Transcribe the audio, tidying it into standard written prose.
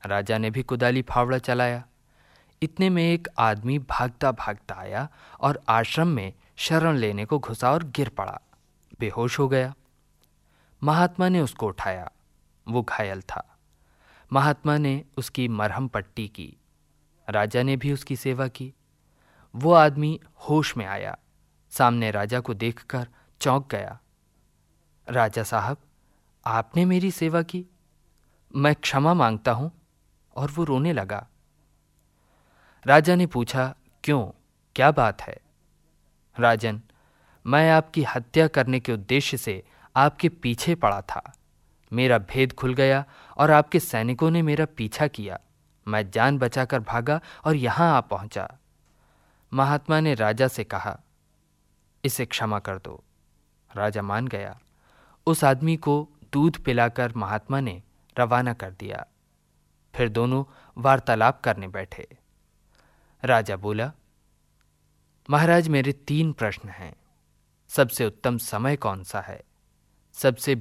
राजा ने भी कुदाली फावड़ा चलाया। इतने में एक आदमी भागता भागता आया और आश्रम में शरण लेने को घुसा और गिर पड़ा, बेहोश हो गया। महात्मा ने उसको उठाया, वो घायल था। महात्मा ने उसकी मरहम पट्टी की। राजा ने भी उसकी सेवा की। वो आदमी होश में आया, सामने राजा को देखकर चौंक गया। राजा साहब, आपने मेरी सेवा की, मैं क्षमा मांगता हूं। और वो रोने लगा। राजा ने पूछा, क्यों, क्या बात है? राजन, मैं आपकी हत्या करने के उद्देश्य से आपके पीछे पड़ा था। मेरा भेद खुल गया और आपके सैनिकों ने मेरा पीछा किया। मैं जान बचाकर भागा और यहां आ पहुंचा। महात्मा ने राजा से कहा, इसे क्षमा कर दो। राजा मान गया। उस आदमी को दूध पिलाकर महात्मा ने रवाना कर दिया। फिर दोनों वार्तालाप करने बैठे। राजा बोला, महाराज, मेरे 3 प्रश्न हैं। सबसे उत्तम समय कौन सा है? सबसे